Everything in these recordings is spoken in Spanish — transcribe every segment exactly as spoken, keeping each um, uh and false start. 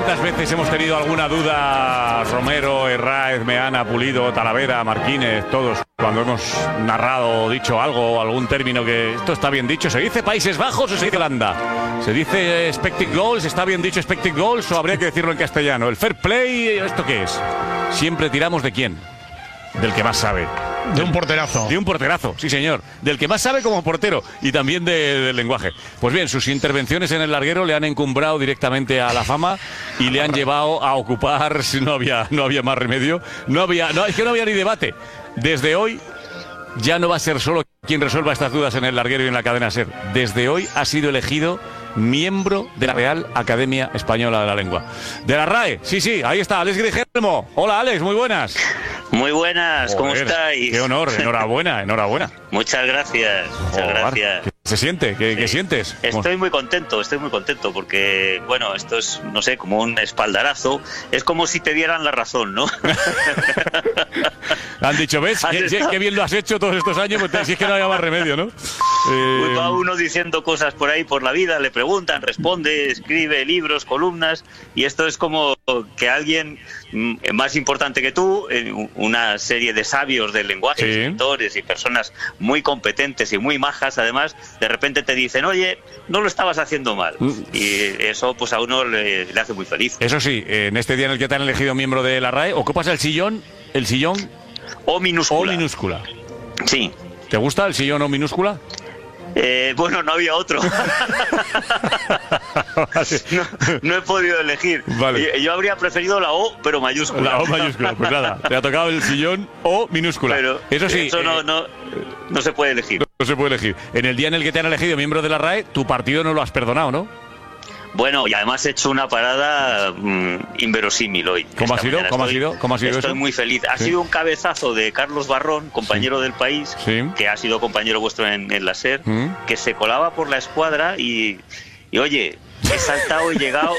¿Cuántas veces hemos tenido alguna duda, Romero, Herráez, Meana, Pulido, Talavera, Marquínez, todos, cuando hemos narrado o dicho algo, algún término que esto está bien dicho? ¿Se dice Países Bajos o se dice Holanda? ¿Se dice expected goals? ¿Está bien dicho expected goals o habría que decirlo en castellano? ¿El fair play? ¿Esto qué es? Siempre tiramos de quién. Del que más sabe. De un porterazo. De un porterazo, sí señor. Del que más sabe como portero y también de, del lenguaje. Pues bien, sus intervenciones en el larguero le han encumbrado directamente a la fama y le han llevado a ocupar, no había, no había más remedio, no había, no, es que no había ni debate. Desde hoy ya no va a ser solo quien resuelva estas dudas en el larguero y en la cadena SER. Desde hoy ha sido elegido miembro de la Real Academia Española de la Lengua. De la RAE, sí, sí, ahí está, Alex Grigelmo. Hola, Alex, muy buenas. Muy buenas, ¿cómo Joder, estáis? Qué honor, enhorabuena, enhorabuena. Muchas gracias, muchas Joder, gracias. ¿Qué se siente? ¿Qué, Sí. ¿qué sientes? Estoy muy contento, estoy muy contento porque, bueno, esto es, no sé, como un espaldarazo. Es como si te dieran la razón, ¿no? Han dicho, ¿ves? Qué, qué bien lo has hecho todos estos años, pues si es que no había más remedio, ¿no? Eh... Va uno diciendo cosas por ahí por la vida, le preguntan, responde, escribe libros, columnas, y esto es como que alguien más importante que tú, una serie de sabios del lenguaje, sí, escritores y personas muy competentes y muy majas, además, de repente te dicen, oye, no lo estabas haciendo mal. Mm. Y eso pues a uno le, le hace muy feliz. Eso sí, en este día en el que te han elegido miembro de la RAE, ¿ocupas el sillón? ¿El sillón? O minúscula. O minúscula. Sí. ¿Te gusta el sillón o minúscula? Eh, bueno, no había otro. no, no he podido elegir. Vale. Yo habría preferido la O, pero mayúscula. La O mayúscula, pues nada. Te ha tocado el sillón O minúscula. Pero eso sí. Eso no, eh, no, no se puede elegir. No, no se puede elegir. En el día en el que te han elegido miembro de la RAE, tu partido no lo has perdonado, ¿no? Bueno, y además he hecho una parada mmm, inverosímil hoy. ¿Cómo ha sido? ¿Cómo estoy, ha sido? ¿Cómo ha sido Estoy eso? muy feliz. Ha sí. sido un cabezazo de Carlos Barrón, compañero sí. del País, sí. que ha sido compañero vuestro en, en la SER, ¿Mm? que se colaba por la escuadra y, y oye, he saltado y llegado.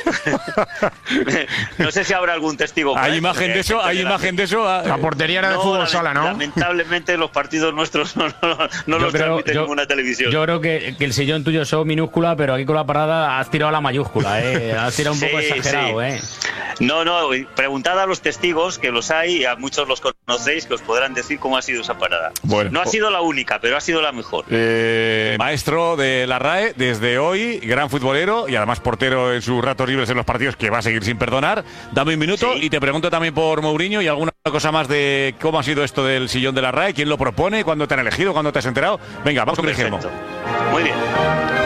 No sé si habrá algún testigo. ¿Hay imagen de eso? ¿Hay imagen de eso? La portería era de no, fútbol sala, ¿no? Lamentablemente los partidos nuestros no, no, no los creo, transmite yo, ninguna televisión. Yo creo que, que el sillón tuyo es minúscula, pero aquí con la parada has tirado a la mayúscula, ¿eh? Has tirado un sí, poco exagerado, sí. ¿eh? No, no, preguntad a los testigos, que los hay, y a muchos los conocéis, que os podrán decir cómo ha sido esa parada. Bueno, no ha sido la única, pero ha sido la mejor. Eh, maestro de la RAE, desde hoy, gran futbolero y además portero en sus ratos libres en los partidos, que va a seguir sin perdonar. Dame un minuto sí. y te pregunto también por Mourinho y alguna cosa más de cómo ha sido esto del sillón de la RAE, quién lo propone, cuándo te han elegido, cuándo te has enterado. Venga, vamos con Guillermo. Muy bien.